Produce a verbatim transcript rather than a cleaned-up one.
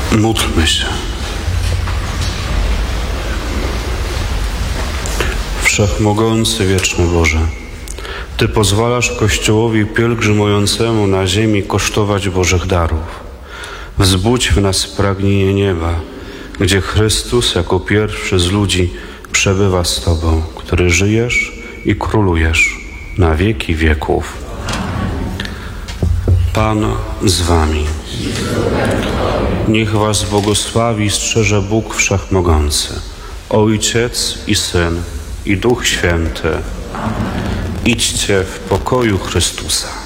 Módlmy się. Wszechmogący, wieczny Boże, Ty pozwalasz Kościołowi pielgrzymującemu na ziemi kosztować Bożych darów. Wzbudź w nas pragnienie nieba, gdzie Chrystus jako pierwszy z ludzi przebywa z Tobą, który żyjesz i królujesz na wieki wieków. Pan z Wami. Niech Was błogosławi i strzeże Bóg Wszechmogący, Ojciec i Syn, i Duch Święty. Idźcie w pokoju Chrystusa.